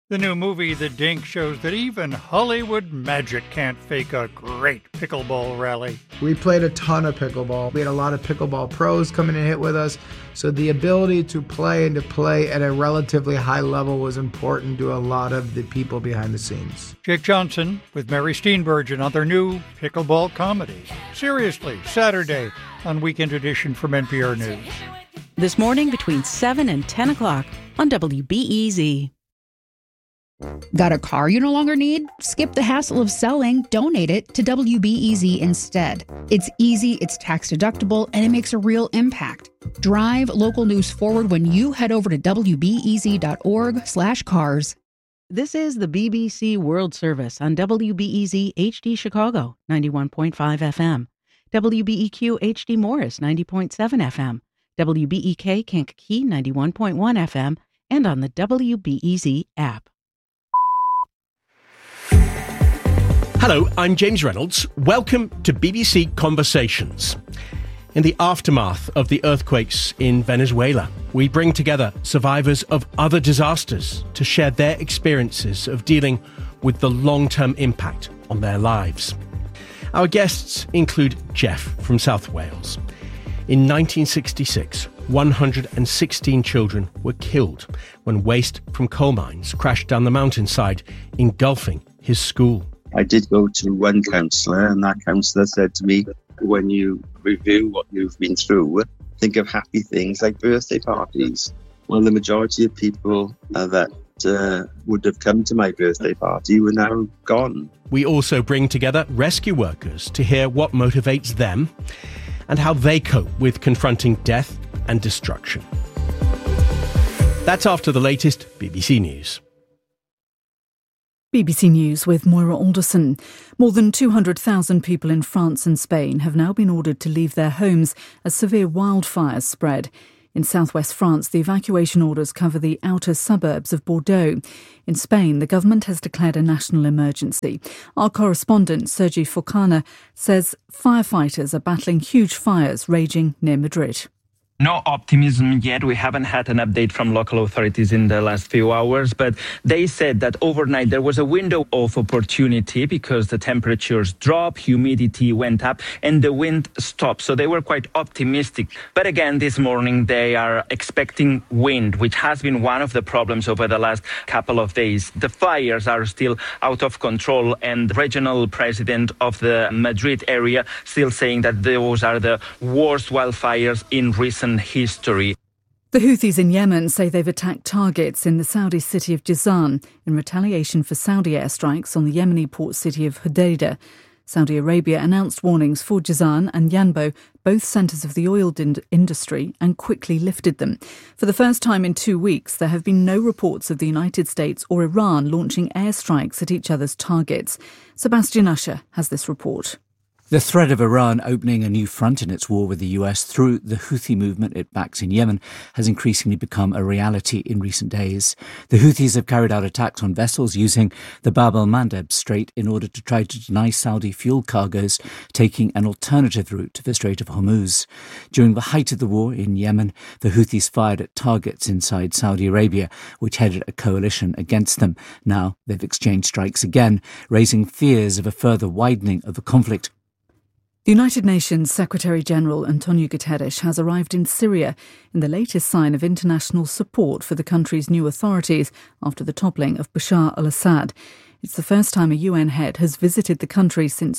The new movie, The Dink, shows that even Hollywood magic can't fake a great pickleball rally. We played a ton of pickleball. We had a lot of pickleball pros come in and hit with us. So the ability to play and to play at a relatively high level was important to a lot of the people behind the scenes. Jake Johnson with Mary Steenburgen on their new pickleball comedy. Seriously, Saturday on Weekend Edition from NPR News. This morning between 7 and 10 o'clock on WBEZ. Got a car you no longer need? Skip the hassle of selling, donate it to WBEZ instead. It's easy, it's tax deductible, and it makes a real impact. Drive local news forward when you head over to wbez.org/cars. This is the BBC World Service on WBEZ HD Chicago, 91.5 FM. WBEQ HD Morris, 90.7 FM. WBEK Kankakee, 91.1 FM. And on the WBEZ app. Hello, I'm James Reynolds. Welcome to BBC Conversations. In the aftermath of the earthquakes in Venezuela, we bring together survivors of other disasters to share their experiences of dealing with the long-term impact on their lives. Our guests include Jeff from South Wales. In 1966, 116 children were killed when waste from coal mines crashed down the mountainside, engulfing his school. I did go to one counsellor, and that counsellor said to me, when you review what you've been through, think of happy things like birthday parties. Well, the majority of people that would have come to my birthday party were now gone. We also bring together rescue workers to hear what motivates them and how they cope with confronting death and destruction. That's after the latest BBC News. BBC News with Moira Alderson. More than 200,000 people in France and Spain have now been ordered to leave their homes as severe wildfires spread. In southwest France, the evacuation orders cover the outer suburbs of Bordeaux. In Spain, the government has declared a national emergency. Our correspondent, Sergi Forcana, says firefighters are battling huge fires raging near Madrid. No optimism yet. We haven't had an update from local authorities in the last few hours, but they said that overnight there was a window of opportunity because the temperatures dropped, humidity went up, and the wind stopped. So they were quite optimistic. But again, this morning they are expecting wind, which has been one of the problems over the last couple of days. The fires are still out of control, and the regional president of the Madrid area still saying that those are the worst wildfires in recent history. The Houthis in Yemen say they've attacked targets in the Saudi city of Jazan in retaliation for Saudi airstrikes on the Yemeni port city of Hodeidah. Saudi Arabia announced warnings for Jazan and Yanbo, both centres of the oil industry, and quickly lifted them. For the first time in 2 weeks, there have been no reports of the United States or Iran launching airstrikes at each other's targets. Sebastian Usher has this report. The threat of Iran opening a new front in its war with the US through the Houthi movement it backs in Yemen has increasingly become a reality in recent days. The Houthis have carried out attacks on vessels using the Bab el-Mandeb Strait in order to try to deny Saudi fuel cargoes taking an alternative route to the Strait of Hormuz. During the height of the war in Yemen, the Houthis fired at targets inside Saudi Arabia, which headed a coalition against them. Now they've exchanged strikes again, raising fears of a further widening of the conflict. The United Nations Secretary-General Antonio Guterres has arrived in Syria in the latest sign of international support for the country's new authorities after the toppling of Bashar al-Assad. It's the first time a UN head has visited the country since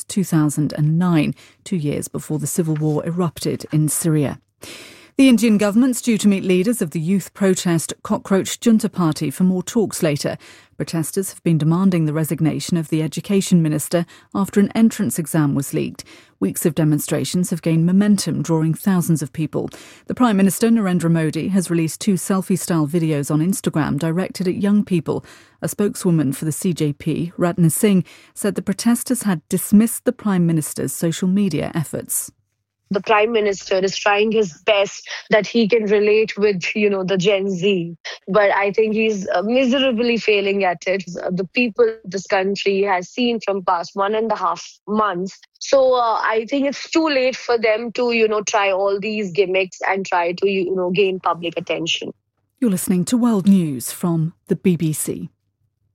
2009, 2 years before the civil war erupted in Syria. The Indian government's due to meet leaders of the youth protest Cockroach Junta Party for more talks later. Protesters have been demanding the resignation of the education minister after an entrance exam was leaked. Weeks of demonstrations have gained momentum, drawing thousands of people. The Prime Minister, Narendra Modi, has released 2 selfie-style videos on Instagram directed at young people. A spokeswoman for the CJP, Ratna Singh, said the protesters had dismissed the Prime Minister's social media efforts. The Prime Minister is trying his best that he can relate with, the Gen Z. But I think he's miserably failing at it. The people this country has seen from past 1.5 months. So I think it's too late for them to, try all these gimmicks and try to, gain public attention. You're listening to World News from the BBC.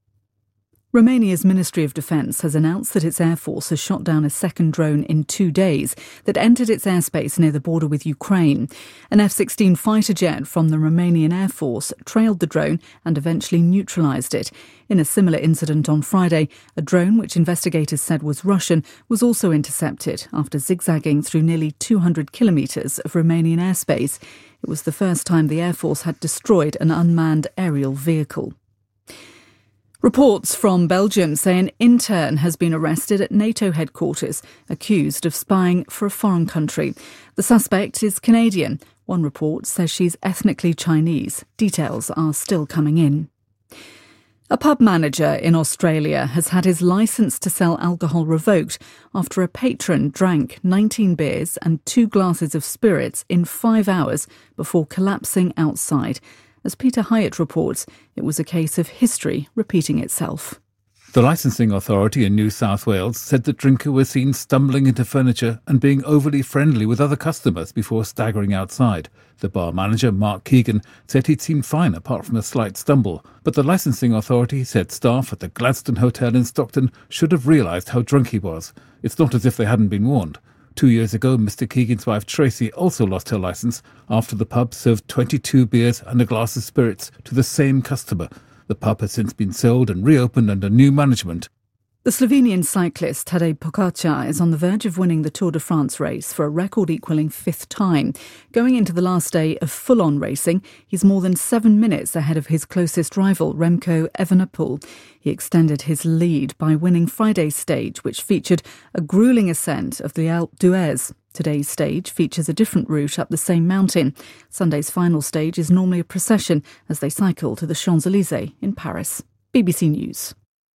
Romania's Ministry of Defence has announced that its Air Force has shot down a second drone in 2 days that entered its airspace near the border with Ukraine. An F-16 fighter jet from the Romanian Air Force trailed the drone and eventually neutralised it. In a similar incident on Friday, a drone which investigators said was Russian was also intercepted after zigzagging through nearly 200 kilometres of Romanian airspace. It was the first time the Air Force had destroyed an unmanned aerial vehicle. Reports from Belgium say an intern has been arrested at NATO headquarters, accused of spying for a foreign country. The suspect is Canadian. One report says she's ethnically Chinese. Details are still coming in. A pub manager in Australia has had his licence to sell alcohol revoked after a patron drank 19 beers and 2 glasses of spirits in 5 hours before collapsing outside. As Peter Hyatt reports, it was a case of history repeating itself. The licensing authority in New South Wales said the drinker was seen stumbling into furniture and being overly friendly with other customers before staggering outside. The bar manager, Mark Keegan, said he'd seemed fine apart from a slight stumble, but the licensing authority said staff at the Gladstone Hotel in Stockton should have realised how drunk he was. It's not as if they hadn't been warned. 2 years ago, Mr. Keegan's wife Tracy also lost her licence after the pub served 22 beers and a glass of spirits to the same customer. The pub has since been sold and reopened under new management. The Slovenian cyclist Tadej Pogačar is on the verge of winning the Tour de France race for a record-equalling 5th time. Going into the last day of full-on racing, he's more than 7 minutes ahead of his closest rival, Remco Evenepoel. He extended his lead by winning Friday's stage, which featured a gruelling ascent of the Alpe d'Huez. Today's stage features a different route up the same mountain. Sunday's final stage is normally a procession as they cycle to the Champs-Élysées in Paris. BBC News.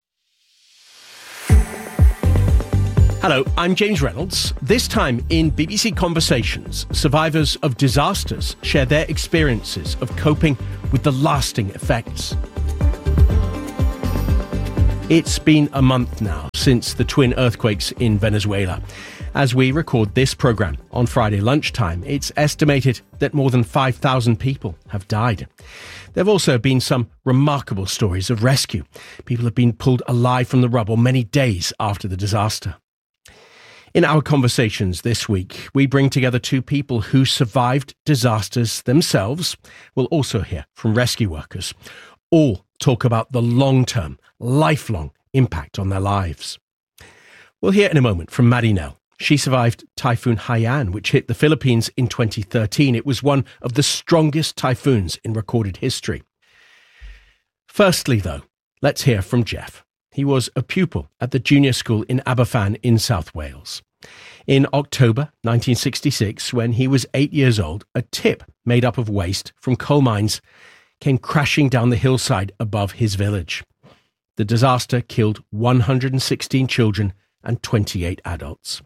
Hello, I'm James Reynolds. This time in BBC Conversations, survivors of disasters share their experiences of coping with the lasting effects. It's been a month now since the twin earthquakes in Venezuela. As we record this programme on Friday lunchtime, it's estimated that more than 5,000 people have died. There have also been some remarkable stories of rescue. People have been pulled alive from the rubble many days after the disaster. In our conversations this week, we bring together 2 people who survived disasters themselves. We'll also hear from rescue workers. All talk about the long-term, lifelong impact on their lives. We'll hear in a moment from Maddie Nell. She survived Typhoon Haiyan, which hit the Philippines in 2013. It was one of the strongest typhoons in recorded history. Firstly, though, let's hear from Jeff. He was a pupil at the junior school in Aberfan in South Wales. In October 1966, when he was 8 years old, a tip made up of waste from coal mines came crashing down the hillside above his village. The disaster killed 116 children and 28 adults.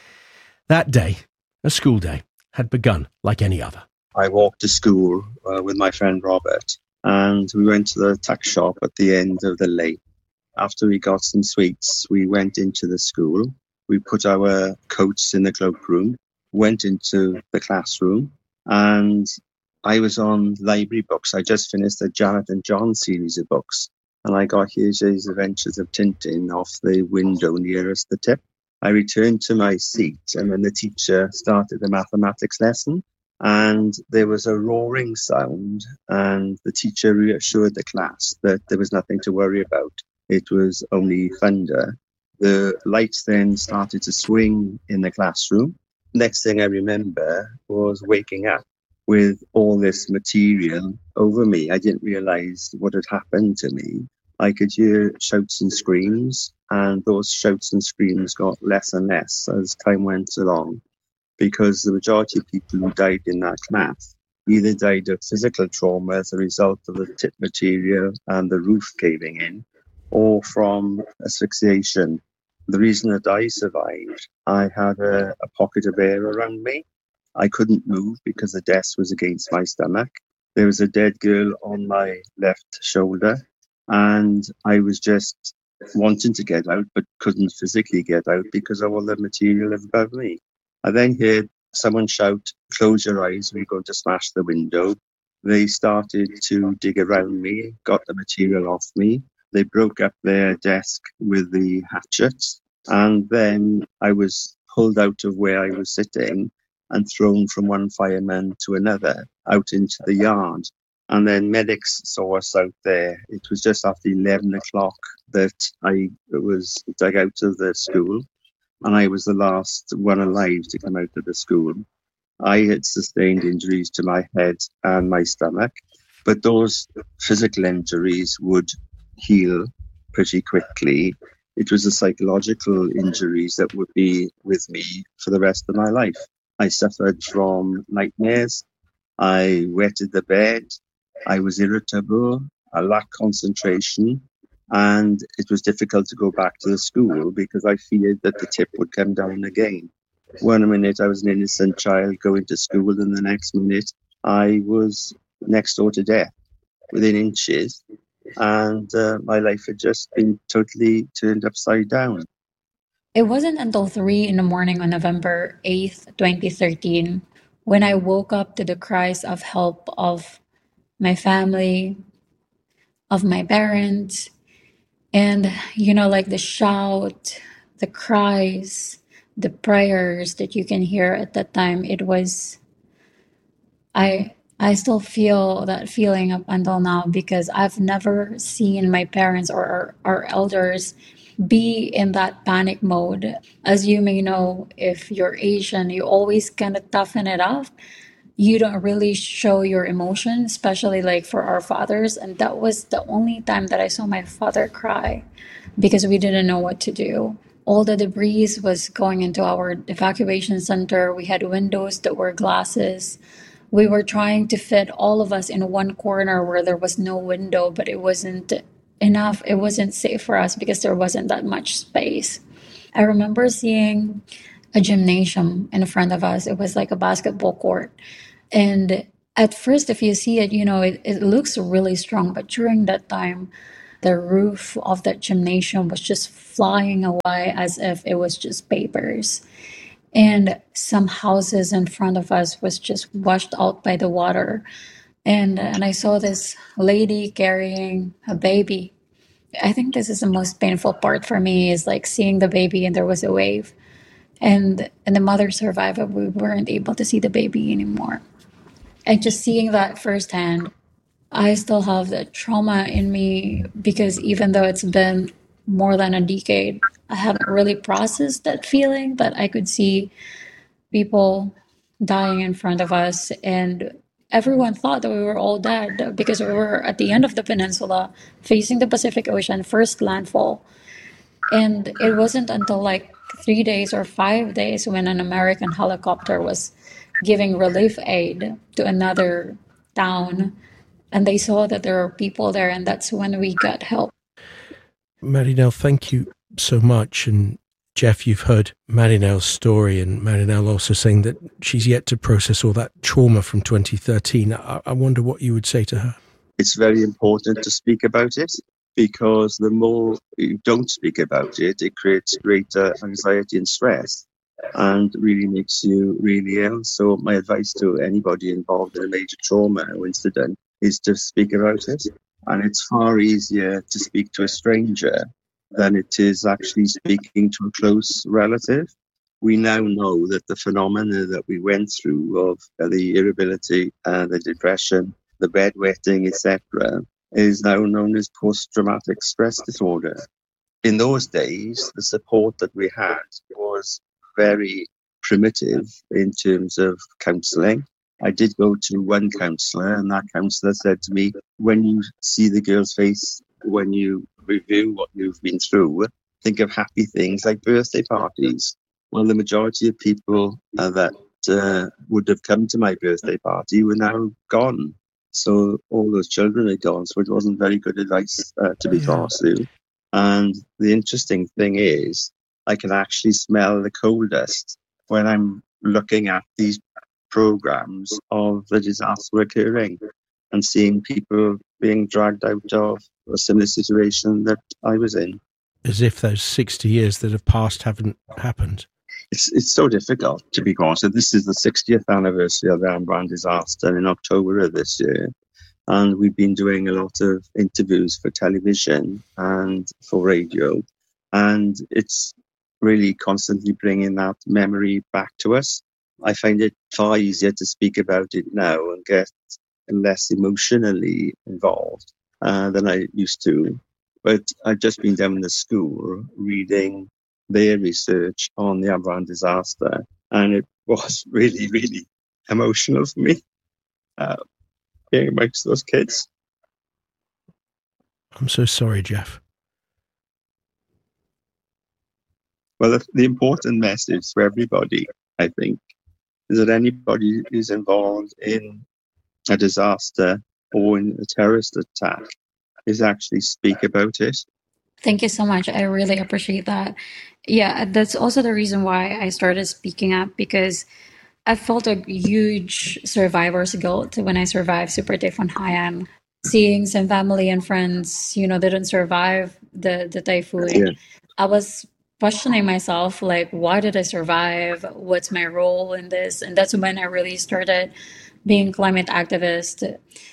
That day, a school day, had begun like any other. I walked to school with my friend Robert, and we went to the tuck shop at the end of the lane. After we got some sweets, we went into the school. We put our coats in the cloakroom, went into the classroom, and I was on library books. I just finished the Janet and John series of books, and I got Hergé's Adventures of Tintin off the window nearest the tip. I returned to my seat, and then the teacher started the mathematics lesson, and there was a roaring sound, and the teacher reassured the class that there was nothing to worry about. It was only thunder. The lights then started to swing in the classroom. Next thing I remember was waking up with all this material over me. I didn't realize what had happened to me. I could hear shouts and screams, and those shouts and screams got less and less as time went along, because the majority of people who died in that class either died of physical trauma as a result of the tip material and the roof caving in, or from asphyxiation. The reason that I survived, I had a pocket of air around me. I couldn't move because the desk was against my stomach. There was a dead girl on my left shoulder, and I was just wanting to get out but couldn't physically get out because of all the material above me. I then heard someone shout, "Close your eyes, we're going to smash the window." They started to dig around me, got the material off me. They broke up their desk with the hatchets, and then I was pulled out of where I was sitting and thrown from one fireman to another out into the yard. And then medics saw us out there. It was just after 11 o'clock that I was dug out of the school, and I was the last one alive to come out of the school. I had sustained injuries to my head and my stomach, but those physical injuries would heal pretty quickly. It was the psychological injuries that would be with me for the rest of my life. I suffered from nightmares. I wetted the bed. I was irritable. I lacked concentration. And it was difficult to go back to the school because I feared that the tip would come down again. One minute I was an innocent child going to school, and the next minute I was next door to death within inches. And my life had just been totally turned upside down. It wasn't until 3 a.m. on November 8th, 2013, when I woke up to the cries of help of my family, of my parents, and, like the shout, the cries, the prayers that you can hear at that time. It was, I still feel that feeling up until now, because I've never seen my parents or our elders be in that panic mode. As you may know, if you're Asian, you always kind of toughen it up. You don't really show your emotion, especially like for our fathers. And that was the only time that I saw my father cry, because we didn't know what to do. All the debris was going into our evacuation center. We had windows that were glasses. We were trying to fit all of us in one corner where there was no window, but it wasn't enough. It wasn't safe for us because there wasn't that much space. I remember seeing a gymnasium in front of us. It was like a basketball court. And at first, if you see it, it looks really strong. But during that time, the roof of that gymnasium was just flying away as if it was just papers. And some houses in front of us was just washed out by the water. And I saw this lady carrying a baby. I think this is the most painful part for me, is like seeing the baby and there was a wave. And the mother survived, but we weren't able to see the baby anymore. And just seeing that firsthand, I still have that trauma in me, because even though it's been more than a decade, I haven't really processed that feeling that I could see people dying in front of us, and everyone thought that we were all dead because we were at the end of the peninsula facing the Pacific Ocean, first landfall. And it wasn't until like 3 days or 5 days when an American helicopter was giving relief aid to another town, and they saw that there were people there, and that's when we got help. Marinelle, thank you so much. And Jeff, you've heard Marinelle's story, and Marinelle also saying that she's yet to process all that trauma from 2013. I wonder what you would say to her. It's very important to speak about it, because the more you don't speak about it, it creates greater anxiety and stress, and really makes you really ill. So my advice to anybody involved in a major trauma or incident is to speak about it. And it's far easier to speak to a stranger than it is actually speaking to a close relative. We now know that the phenomena that we went through of the irritability, the depression, the bedwetting, etc., is now known as post-traumatic stress disorder. In those days, the support that we had was very primitive in terms of counselling. I did go to one counsellor, and that counsellor said to me, when you see the girl's face, when you review what you've been through, think of happy things like birthday parties. Well, the majority of people that would have come to my birthday party were now gone. So all those children are gone, so it wasn't very good advice to be forced to. And the interesting thing is, I can actually smell the coal dust when I'm looking at these programs of the disaster occurring and seeing people being dragged out of a similar situation that I was in. As if those 60 years that have passed haven't happened. It's so difficult, to be honest. This is the 60th anniversary of the Anne Brand disaster in October of this year. And we've been doing a lot of interviews for television and for radio. And it's really constantly bringing that memory back to us. I find it far easier to speak about it now and get less emotionally involved than I used to. But I've just been down in the school reading their research on the Aberfan disaster, and it was really, really emotional for me being amongst those kids. I'm so sorry, Jeff. Well, the important message for everybody, I think, is that anybody who's involved in a disaster or in a terrorist attack is actually speak about it. Thank you so much. I really appreciate that. Yeah, that's also the reason why I started speaking up, because I felt a huge survivor's guilt when I survived Super Typhoon Haiyan. Seeing some family and friends, didn't survive the typhoon. Yeah. I was questioning myself, like, why did I survive? What's my role in this? And that's when I really started being climate activist,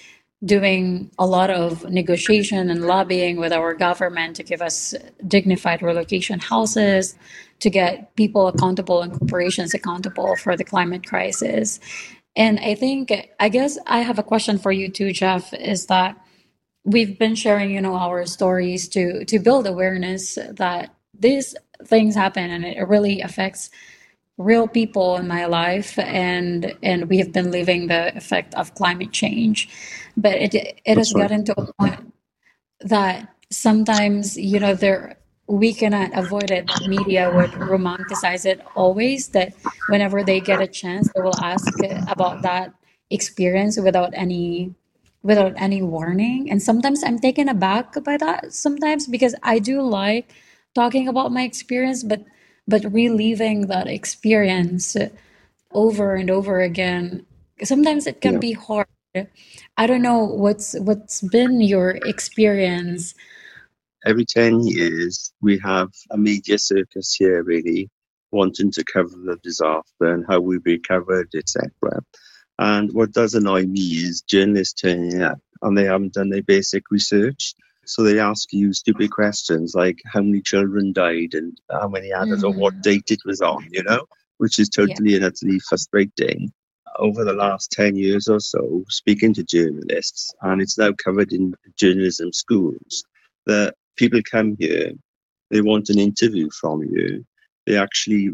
doing a lot of negotiation and lobbying with our government to give us dignified relocation houses, to get people accountable and corporations accountable for the climate crisis. And I guess I have a question for you too, Jeff, is that we've been sharing, our stories to build awareness that these things happen and it really affects real people in my life, and we have been living the effect of climate change. But it has gotten to a point that sometimes, we cannot avoid it. Media would romanticize it always, that whenever they get a chance, they will ask about that experience without any warning. And sometimes I'm taken aback by that sometimes, because I do like talking about my experience, but reliving that experience over and over again, sometimes it can be hard. I don't know what's been your experience. Every 10 years, we have a media circus here, really, wanting to cover the disaster and how we recovered, etc. And what does annoy me is journalists turning up and they haven't done their basic research. So they ask you stupid questions like how many children died and how many adults or what date it was on, which is totally and utterly frustrating. Over the last 10 years or so, speaking to journalists, and it's now covered in journalism schools, that people come here, they want an interview from you. You actually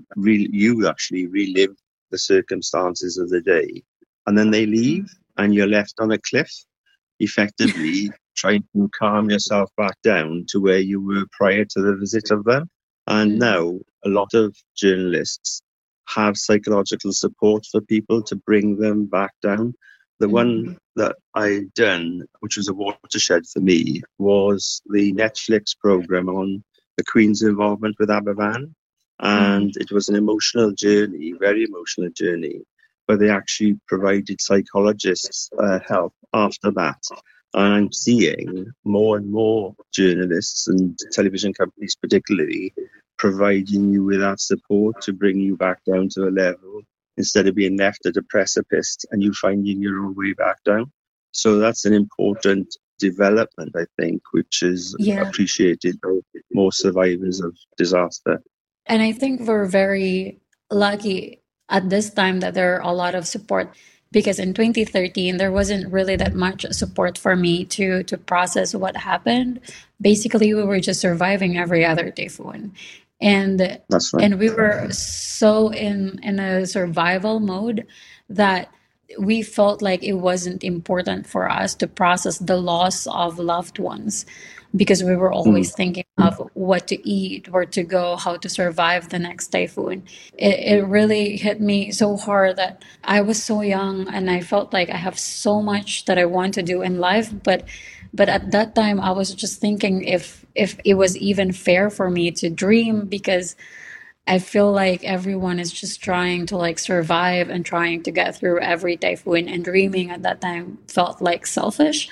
relive the circumstances of the day. And then they leave and you're left on a cliff, effectively trying to calm yourself back down to where you were prior to the visit of them. And now a lot of journalists have psychological support for people to bring them back down. The one that I done, which was a watershed for me, was the Netflix program on the Queen's involvement with Aberfan. And it was an emotional journey, very emotional journey, but they actually provided psychologists help after that. And I'm seeing more and more journalists and television companies particularly providing you with that support to bring you back down to a level instead of being left at a precipice and you finding your own way back down. So that's an important development, I think, which is appreciated by more survivors of disaster. And I think we're very lucky at this time that there are a lot of support, because in 2013, there wasn't really that much support for me to process what happened. Basically, we were just surviving every other typhoon. And that's right. And we were so in a survival mode that we felt like it wasn't important for us to process the loss of loved ones, because we were always thinking of what to eat, where to go, how to survive the next typhoon. It really hit me so hard that I was so young and I felt like I have so much that I want to do in life. But at that time, I was just thinking if it was even fair for me to dream, because I feel like everyone is just trying to survive and trying to get through every typhoon, and dreaming at that time felt like selfish.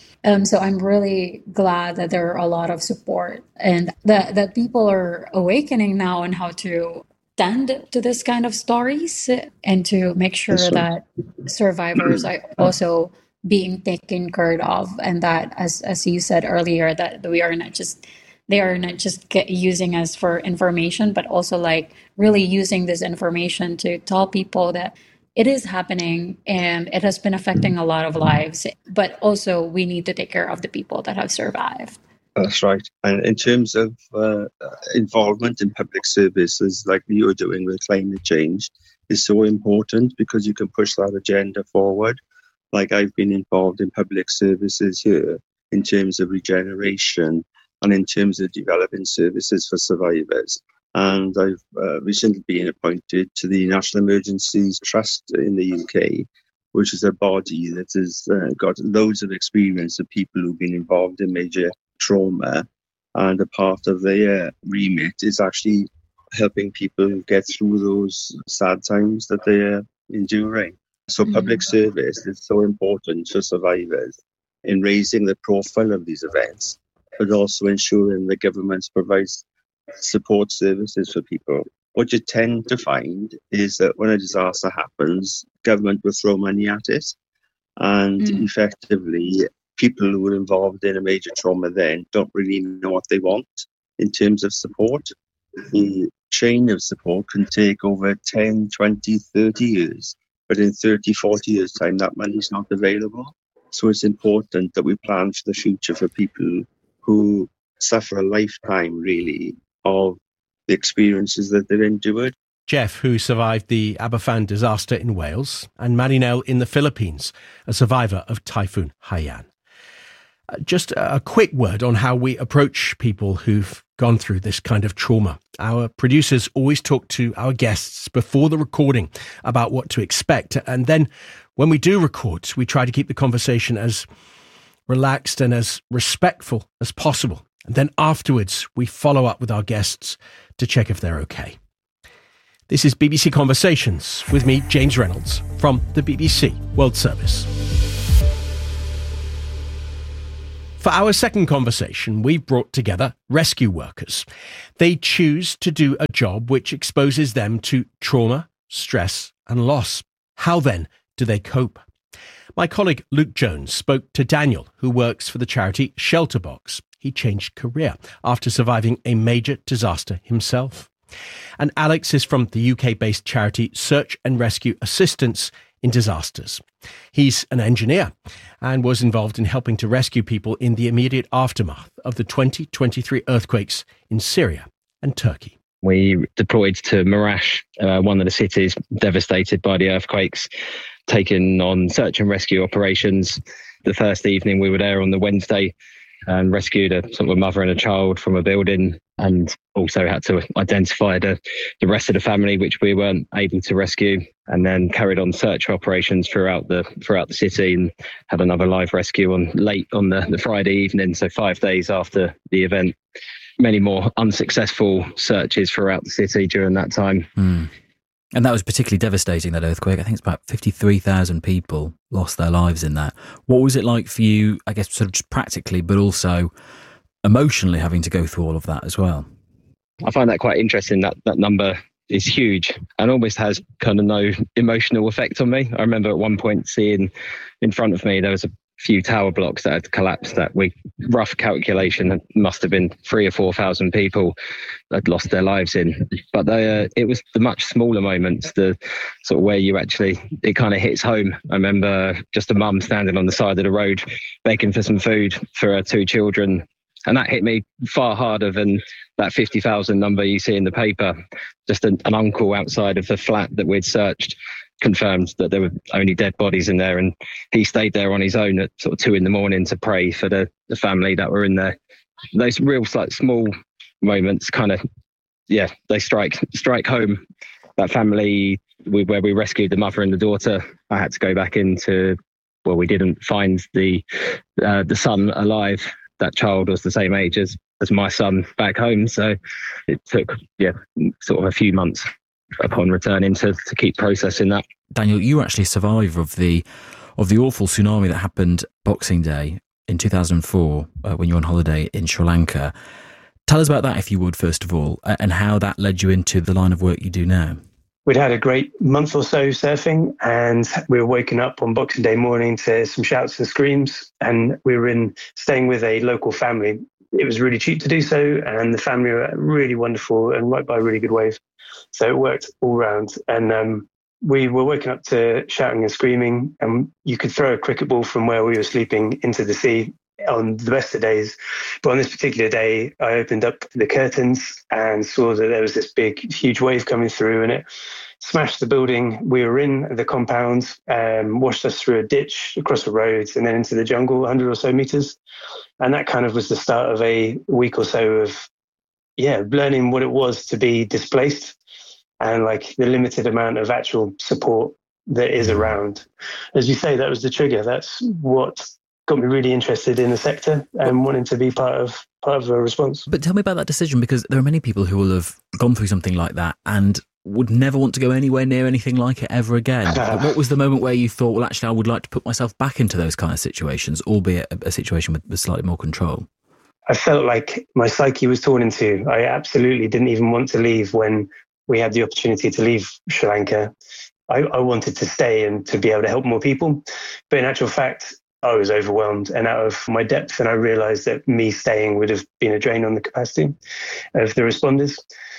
So I'm really glad that there are a lot of support and that people are awakening now on how to tend to this kind of stories and to make sure that survivors are also being taken care of, and that, as you said earlier, that they are not just using us for information, but also like really using this information to tell people that it is happening and it has been affecting a lot of lives, but also we need to take care of the people that have survived. That's right. And in terms of involvement in public services, like you're doing with climate change, is so important because you can push that agenda forward. Like I've been involved in public services here in terms of regeneration and in terms of developing services for survivors. And I've recently been appointed to the National Emergencies Trust in the UK, which is a body that has got loads of experience of people who've been involved in major trauma. And a part of their remit is actually helping people get through those sad times that they're enduring. So public service is so important for survivors in raising the profile of these events, but also ensuring the government provides support services for people. What you tend to find is that when a disaster happens, government will throw money at it, and effectively people who are involved in a major trauma then don't really know what they want in terms of support. The chain of support can take over 10, 20, 30 years, but in 30, 40 years' time, that money is not available. So it's important that we plan for the future for people who suffer a lifetime, really, of the experiences that they've endured. Jeff, who survived the Aberfan disaster in Wales, and Marinelle in the Philippines, a survivor of Typhoon Haiyan. Just a quick word on how we approach people who've gone through this kind of trauma. Our producers always talk to our guests before the recording about what to expect. And then when we do record, we try to keep the conversation as relaxed and as respectful as possible. And then afterwards, we follow up with our guests to check if they're okay. This is BBC Conversations with me, James Reynolds, from the BBC World Service. For our second conversation, we've brought together rescue workers. They choose to do a job which exposes them to trauma, stress and loss. How then do they cope? My colleague Luke Jones spoke to Daniel, who works for the charity Shelterbox. He changed career after surviving a major disaster himself. And Alex is from the UK-based charity Search and Rescue Assistance in Disasters. He's an engineer and was involved in helping to rescue people in the immediate aftermath of the 2023 earthquakes in Syria and Turkey. We deployed to Marash, one of the cities devastated by the earthquakes, taken on search and rescue operations. The first evening we were there on the Wednesday and rescued a sort of a mother and a child from a building, and also had to identify the rest of the family, which we weren't able to rescue, and then carried on search operations throughout the city, and had another live rescue late on the Friday evening, so 5 days after the event. Many more unsuccessful searches throughout the city during that time. And that was particularly devastating, that earthquake. I think it's about 53,000 people lost their lives in that. What was it like for you, I guess, sort of just practically, but also emotionally having to go through all of that as well? I find that quite interesting. That number is huge and almost has kind of no emotional effect on me. I remember at one point seeing in front of me, there was a few tower blocks that had collapsed that rough calculation, must have been 3,000 or 4,000 people that lost their lives in. But it was the much smaller moments, the sort of where it kind of hits home. I remember just a mum standing on the side of the road begging for some food for her 2 children. And that hit me far harder than that 50,000 number you see in the paper. Just an uncle outside of the flat that we'd searched confirmed that there were only dead bodies in there, and he stayed there on his own at sort of 2 a.m. to pray for the family that were in there. Those real small moments kind of, they strike home. That family where we rescued the mother and the daughter, I had to go back into, we didn't find the son alive. That child was the same age as my son back home, so it took sort of a few months upon returning to keep processing that. Daniel, you were actually a survivor of the awful tsunami that happened Boxing Day in 2004 when you were on holiday in Sri Lanka. Tell us about that, if you would, first of all, and how that led you into the line of work you do now. we'd had a great month or so surfing, and we were waking up on Boxing Day morning to some shouts and screams, and we were staying with a local family. It was really cheap to do so, and the family were really wonderful and right by a really good wave. So it worked all round. And we were waking up to shouting and screaming, and you could throw a cricket ball from where we were sleeping into the sea on the best of days. But on this particular day, I opened up the curtains and saw that there was this big, huge wave coming through, and it smashed the building we were in, the compound, washed us through a ditch, across the roads, and then into the jungle, 100 or so meters. And that kind of was the start of a week or so of, learning what it was to be displaced and like the limited amount of actual support that is around. As you say, that was the trigger. That's what got me really interested in the sector and wanting to be part of a response. But tell me about that decision, because there are many people who will have gone through something like that and would never want to go anywhere near anything like it ever again. What was the moment where you thought, well, actually, I would like to put myself back into those kind of situations, albeit a situation with slightly more control? I felt like my psyche was torn in two. I absolutely didn't even want to leave when we had the opportunity to leave Sri Lanka. I wanted to stay and to be able to help more people. But in actual fact, I was overwhelmed and out of my depth, and I realised that me staying would have been a drain on the capacity of the responders.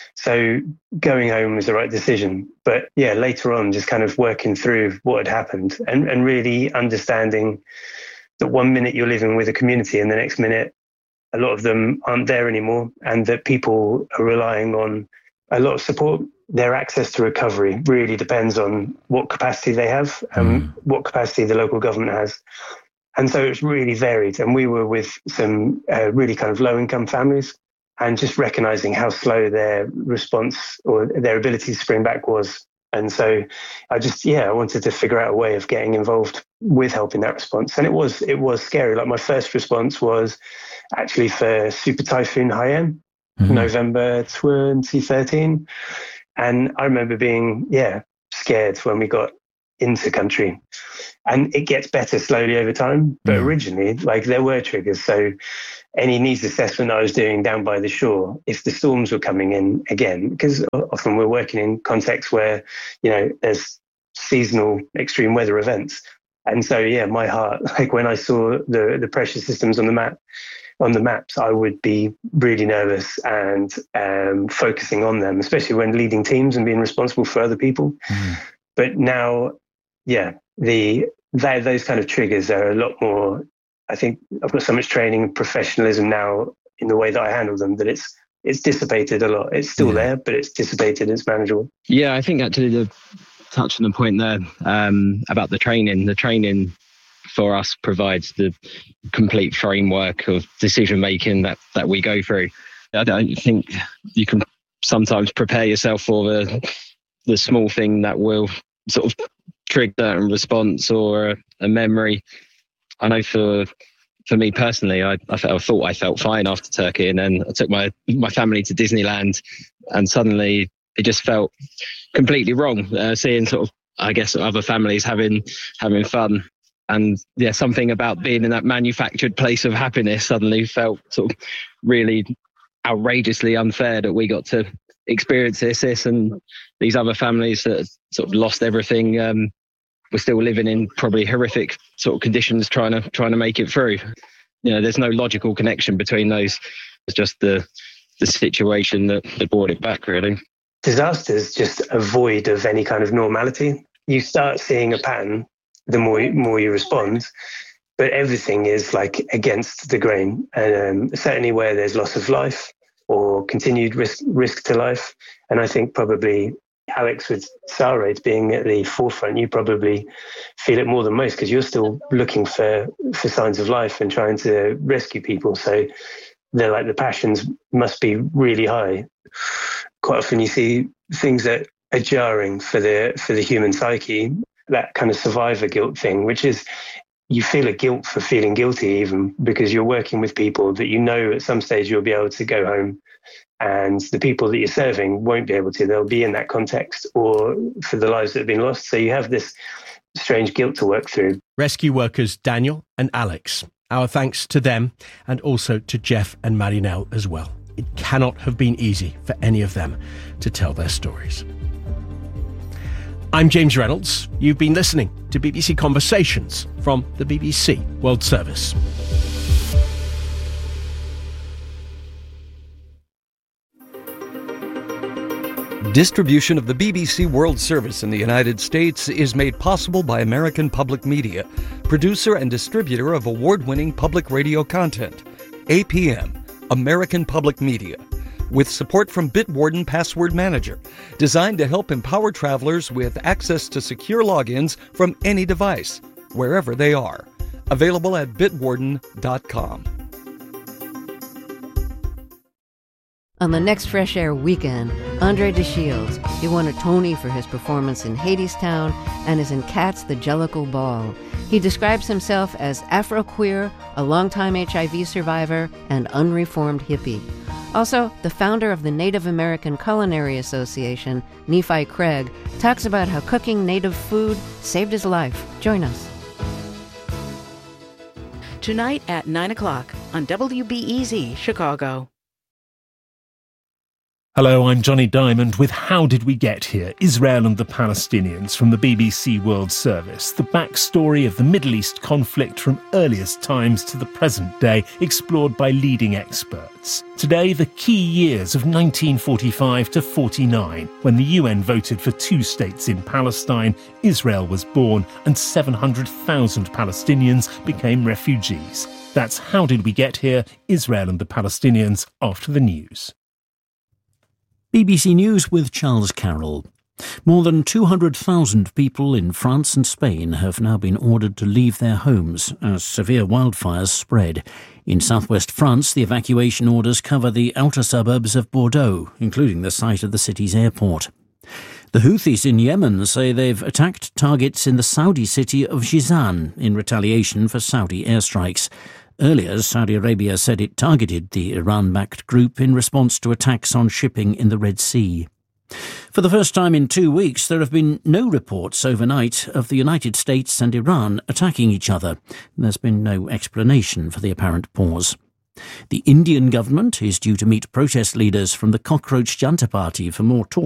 So going home was the right decision. But later on, just kind of working through what had happened and really understanding that 1 minute you're living with a community and the next minute a lot of them aren't there anymore, and that people are relying on a lot of support. Their access to recovery really depends on what capacity they have and what capacity the local government has. And so it's really varied. And we were with some really kind of low-income families, and just recognizing how slow their response or their ability to spring back was. And so I wanted to figure out a way of getting involved with helping that response. And it was scary. Like my first response was actually for Super Typhoon Haiyan, November 2013. And I remember being, scared when we got into country. And it gets better slowly over time. But originally, there were triggers. So any needs assessment I was doing down by the shore, if the storms were coming in again, because often we're working in contexts where, there's seasonal extreme weather events. And so, my heart, when I saw the pressure systems on the maps, I would be really nervous and focusing on them, especially when leading teams and being responsible for other people. But now, those kind of triggers are a lot more. I think I've got so much training and professionalism now in the way that I handle them that it's dissipated a lot. It's still there, but it's dissipated. It's manageable. Yeah, I think actually to touch on the point there about the training. The training for us provides the complete framework of decision making that we go through. I don't think you can sometimes prepare yourself for the small thing that will sort of trigger a response or a memory. I know for me personally, I thought I felt fine after Turkey, and then I took my family to Disneyland, and suddenly it just felt completely wrong. Seeing sort of, I guess, other families having fun, and something about being in that manufactured place of happiness suddenly felt sort of really outrageously unfair that we got to experience this, and these other families that sort of lost everything. We're still living in probably horrific sort of conditions, trying to make it through. There's no logical connection between those. It's just the situation that brought it back, really. Disasters just a void of any kind of normality. You start seeing a pattern the more you respond, but everything is against the grain. And certainly where there's loss of life or continued risk to life. And I think probably, Alex, with SARAID being at the forefront, you probably feel it more than most because you're still looking for signs of life and trying to rescue people. So they're the passions must be really high. Quite often you see things that are jarring for the human psyche, that kind of survivor guilt thing, which is you feel a guilt for feeling guilty even because you're working with people that at some stage you'll be able to go home, and the people that you're serving won't be able to. They'll be in that context or for the lives that have been lost. So you have this strange guilt to work through. Rescue workers Daniel and Alex. Our thanks to them, and also to Jeff and Marinelle as well. It cannot have been easy for any of them to tell their stories. I'm James Reynolds. You've been listening to BBC Conversations from the BBC World Service. Distribution of the BBC World Service in the United States is made possible by American Public Media, producer and distributor of award-winning public radio content. APM, American Public Media, with support from Bitwarden Password Manager, designed to help empower travelers with access to secure logins from any device, wherever they are. Available at bitwarden.com. On the next Fresh Air weekend, Andre de Shields, he won a Tony for his performance in Hadestown and is in Cats the Jellicle Ball. He describes himself as Afro-queer, a longtime HIV survivor, and unreformed hippie. Also, the founder of the Native American Culinary Association, Nephi Craig, talks about how cooking native food saved his life. Join us. Tonight at 9 o'clock on WBEZ Chicago. Hello, I'm Johnny Diamond with How Did We Get Here? Israel and the Palestinians from the BBC World Service. The backstory of the Middle East conflict from earliest times to the present day, explored by leading experts. Today, the key years of 1945 to 49, when the UN voted for 2 states in Palestine, Israel was born, and 700,000 Palestinians became refugees. That's How Did We Get Here? Israel and the Palestinians after the news. BBC News with Charles Carroll. More than 200,000 people in France and Spain have now been ordered to leave their homes as severe wildfires spread. In southwest France, the evacuation orders cover the outer suburbs of Bordeaux, including the site of the city's airport. The Houthis in Yemen say they've attacked targets in the Saudi city of Jizan in retaliation for Saudi airstrikes. Earlier, Saudi Arabia said it targeted the Iran-backed group in response to attacks on shipping in the Red Sea. For the first time in 2 weeks, there have been no reports overnight of the United States and Iran attacking each other. There's been no explanation for the apparent pause. The Indian government is due to meet protest leaders from the Cockroach Janta Party for more talk.